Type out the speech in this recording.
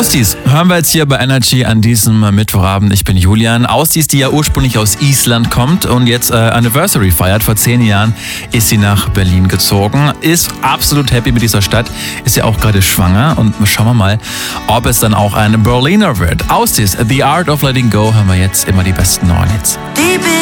Austies hören wir jetzt hier bei Energy an diesem Mittwochabend. Ich bin Julian. Austies, die ja ursprünglich aus Island kommt und jetzt Anniversary feiert. Vor 10 Jahren ist sie nach Berlin gezogen. Ist absolut happy mit dieser Stadt. Ist ja auch gerade schwanger. Und schauen wir mal, ob es dann auch eine Berliner wird. Austies, The Art of Letting Go, hören wir jetzt immer die besten neuen Hits.